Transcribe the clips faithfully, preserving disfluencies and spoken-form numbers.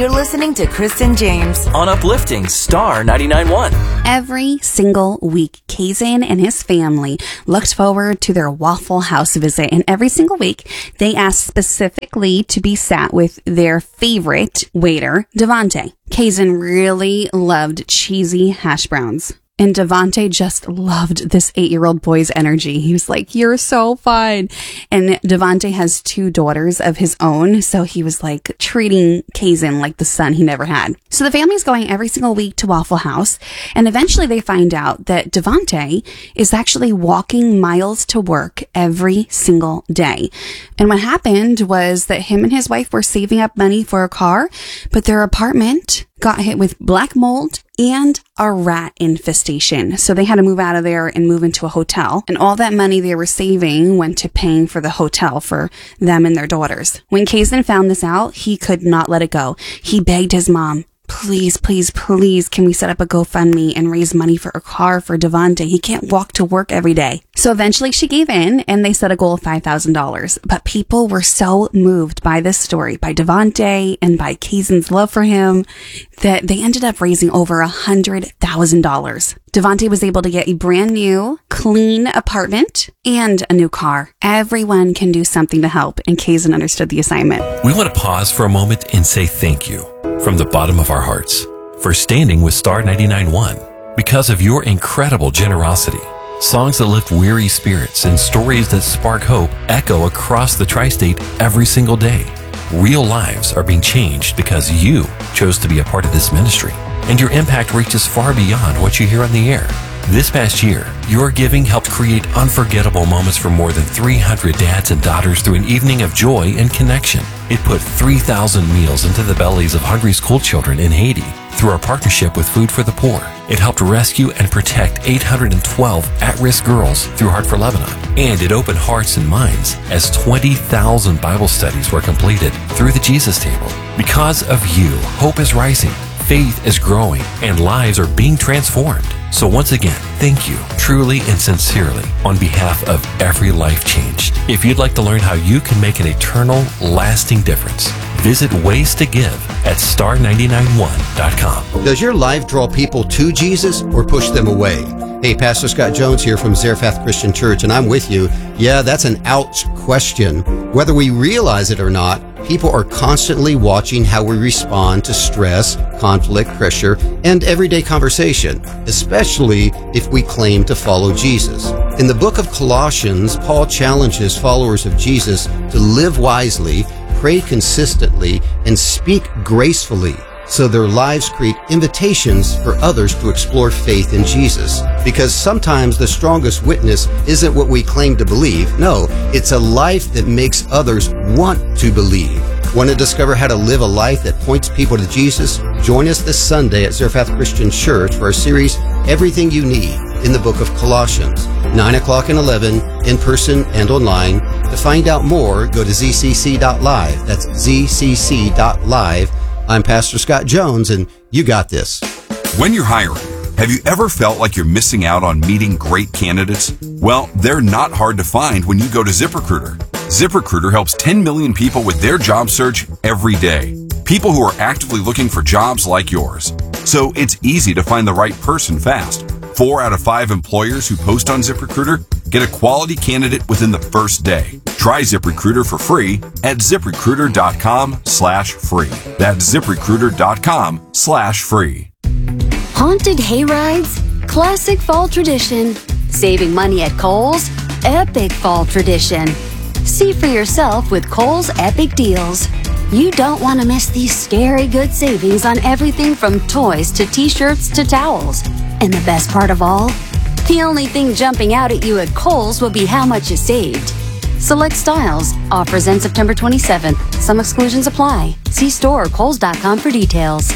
You're listening to Kristen James on Uplifting Star ninety-nine point one. Every single week, Kazan and his family looked forward to their Waffle House visit, and every single week, they asked specifically to be sat with their favorite waiter, Devontae. Kazan really loved cheesy hash browns. And Devontae just loved this eight-year-old boy's energy. He was like, "You're so fun." And Devontae has two daughters of his own, so he was like treating Kazan like the son he never had. So the family's going every single week to Waffle House, and eventually they find out that Devontae is actually walking miles to work every single day. And what happened was that him and his wife were saving up money for a car, but their apartment got hit with black mold and a rat infestation. So they had to move out of there and move into a hotel. And all that money they were saving went to paying for the hotel for them and their daughters. When Kazan found this out, he could not let it go. He begged his mom, "Please, please, please, can we set up a GoFundMe and raise money for a car for Devontae? He can't walk to work every day." So eventually she gave in and they set a goal of five thousand dollars. But people were so moved by this story, by Devontae and by Kazan's love for him, that they ended up raising over one hundred thousand dollars. Devontae was able to get a brand new, clean apartment and a new car. Everyone can do something to help, and Kazan understood the assignment. We want to pause for a moment and say thank you from the bottom of our hearts for standing with Star ninety-nine point one. Because of your incredible generosity, songs that lift weary spirits and stories that spark hope echo across the tri-state every single day. Real lives are being changed because you chose to be a part of this ministry, and your impact reaches far beyond what you hear on the air. This past year, your giving helped create unforgettable moments for more than three hundred dads and daughters through an evening of joy and connection. It put three thousand meals into the bellies of hungry school children in Haiti through our partnership with Food for the Poor. It helped rescue and protect eight hundred twelve at-risk girls through Heart for Lebanon. And it opened hearts and minds as twenty thousand Bible studies were completed through the Jesus Table. Because of you, hope is rising, faith is growing, and lives are being transformed. So once again, thank you, truly and sincerely, on behalf of every life changed. If you'd like to learn how you can make an eternal, lasting difference, visit Ways to Give at star ninety-nine one dot com. Does your life draw people to Jesus or push them away? Hey, Pastor Scott Jones here from Zarephath Christian Church, and I'm with you. Yeah, that's an ouch question. Whether we realize it or not, people are constantly watching how we respond to stress, conflict, pressure, and everyday conversation, especially if we claim to follow Jesus. In the book of Colossians, Paul challenges followers of Jesus to live wisely, pray consistently, and speak gracefully, so their lives create invitations for others to explore faith in Jesus. Because sometimes the strongest witness isn't what we claim to believe. No, it's a life that makes others want to believe. Want to discover how to live a life that points people to Jesus? Join us this Sunday at Zarephath Christian Church for our series, Everything You Need, in the book of Colossians, nine o'clock and eleven, in person and online. To find out more, go to z c c dot live. That's z c c dot live. I'm Pastor Scott Jones, and you got this. When you're hiring, have you ever felt like you're missing out on meeting great candidates? Well, they're not hard to find when you go to ZipRecruiter. ZipRecruiter helps ten million people with their job search every day. People who are actively looking for jobs like yours. So it's easy to find the right person fast. Four out of five employers who post on ZipRecruiter get a quality candidate within the first day. Try ZipRecruiter for free at ZipRecruiter.com slash free. That's ZipRecruiter.com slash free. Haunted hay rides, classic fall tradition. Saving money at Kohl's, epic fall tradition. See for yourself with Kohl's Epic Deals. You don't want to miss these scary good savings on everything from toys to t-shirts to towels. And the best part of all? The only thing jumping out at you at Kohl's will be how much you saved. Select styles. Offers end September twenty-seventh. Some exclusions apply. See store or kohls dot com for details.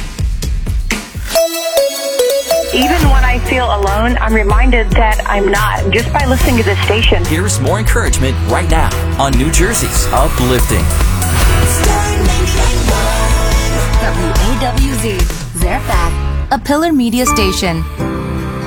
Even when I feel alone, I'm reminded that I'm not, just by listening to this station. Here's more encouragement right now on New Jersey's Uplifting. W A W Z, Zarephath, a Pillar Media station.